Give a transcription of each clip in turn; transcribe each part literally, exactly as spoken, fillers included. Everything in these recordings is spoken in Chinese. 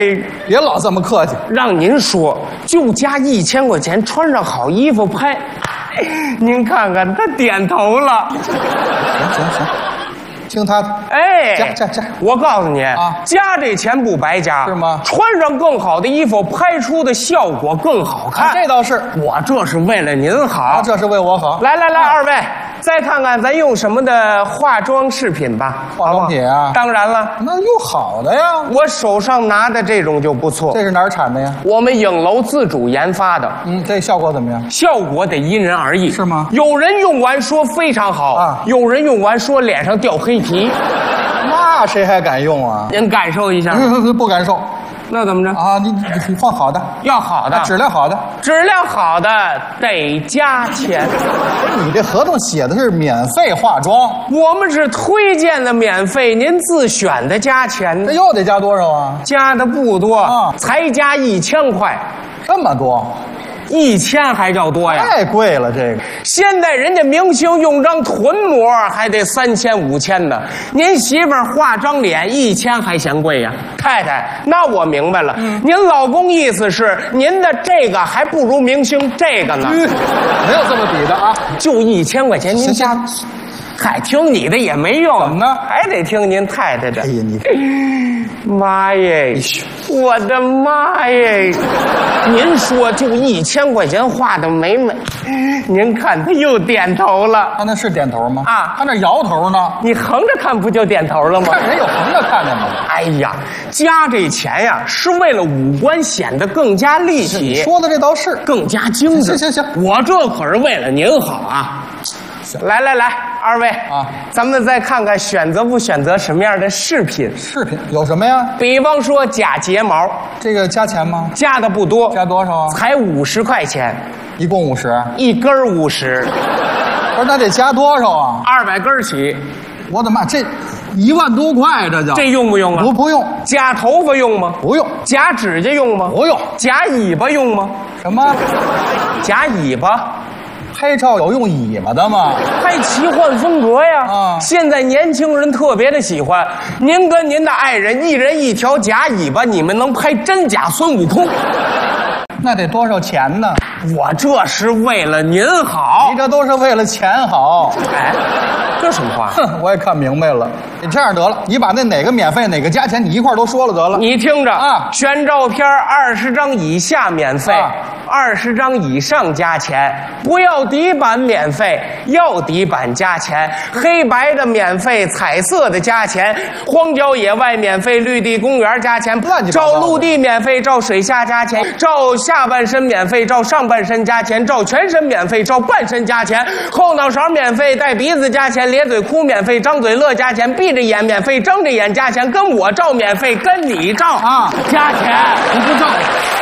别老这么客气。 让您说，就加一千块钱，穿上好衣服拍，您看看他点头了。 行行行，听他的。 哎， 加加加！ 我告诉你啊， 加这钱不白加， 是吗？ 穿上更好的衣服，拍出的效果更好看。 啊、这倒是， 我这是为了您好， 啊、这是为我好。 来来来， 啊、 二位。再看看咱用什么的化妆饰品吧， 化妆品啊， 当然了， 那用好的呀。 我手上拿的这种就不错。 这是哪儿产的呀？ 我们影楼自主研发的。 嗯，这效果怎么样？ 效果得因人而异， 是吗？ 有人用完说非常好啊，有人用完说脸上掉黑皮。 那谁还敢用啊？ 您感受一下。 不感受。 那怎么着啊？你你放好的， 要好的， 质量好的， 质量好的得加钱。 你这合同写的是免费化妆， 我们是推荐的免费，您自选的加钱。 这又得加多少啊？ 加的不多啊，才加一千块， 这么多。 一千还叫多呀？ 太贵了，这个。 现在人家明星用张臀膜还得三千五千呢，您媳妇儿化张脸一千还嫌贵呀？太太，那我明白了，嗯、您老公意思是您的这个还不如明星这个呢？ 嗯、没有这么比的啊， 就一千块钱您加。嗨，听你的也没用， 怎么呢？ 还得听您太太的。 哎呀，你妈耶！我的妈耶！您说就一千块钱画的美美，您看他又点头了。 他那是点头吗？ 啊， 他那摇头呢。 你横着看不就点头了吗？ 看人有横着看的吗？ 哎呀，加这钱呀，是为了五官显得更加立体。 说的这倒是， 更加精致。 行行行， 我这可是为了您好啊。来来来，二位啊，咱们再看看选择不选择什么样的饰品？ 饰品有什么呀？ 比方说假睫毛， 这个加钱吗？ 加的不多， 加多少啊？ 才五十块钱， 一共五十， 一根五十。 不是，那得加多少啊？ 二百根起。 我的妈，这一万多块，这叫这用不用啊？ 不不用。 夹头发用吗？ 不用。 夹指甲用吗？ 不用。 夹尾巴用吗？ 什么？ 夹尾巴。 拍照有用尾巴的吗？ 拍奇幻风格呀！啊，现在年轻人特别的喜欢。您跟您的爱人一人一条假尾巴，你们能拍真假孙悟空？ 那得多少钱呢？ 我这是为了您好， 你这都是为了钱好。 哎，这什么话？ 哼，我也看明白了。你这样得了，你把那哪个免费哪个加钱，你一块都说了得了。 你听着啊， 选照片二十张以下免费。啊二十张以上加钱，不要底板免费，要底板加钱。黑白的免费，彩色的加钱。荒郊野外免费，绿地公园加钱。照陆地免费，照水下加钱。照下半身免费，照上半身加钱。照全身免费，照半身加钱。后脑勺免费，带鼻子加钱。咧嘴哭免费，张嘴乐加钱。闭着眼免费，睁着眼加钱。跟我照免费，跟你照啊加钱。 你不照。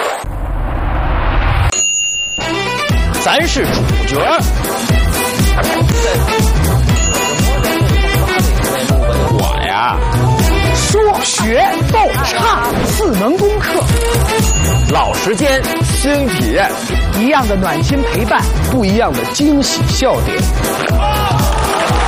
咱是主角。我呀， 说学逗唱四门功课， 老时间新体验， 一样的暖心陪伴， 不一样的惊喜笑点。